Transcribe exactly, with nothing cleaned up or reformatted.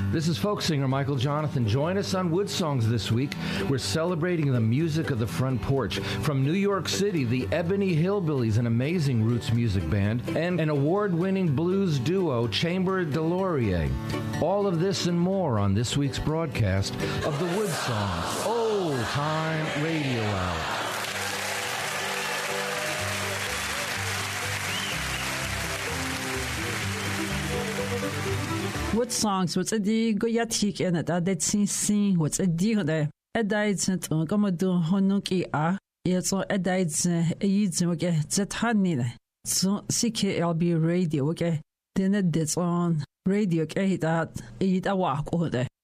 This is folk singer Michael Jonathan. Join us on Wood Songs this week. We're celebrating the music of the front porch. From New York City, the Ebony Hillbillies, an amazing roots music band, and an award-winning blues duo, Chamber de Laurier. All of this and more on this week's broadcast of the Wood Songs Old Time Radio Hour. Wood Songs, what's a di go yatik and at that sin sin, what's a deal there? A died sent on Commodore Honuki a, yet so a died a yids okay, that honey. So C K L B radio, okay, then it did on radio, okay, that eat a walk over there.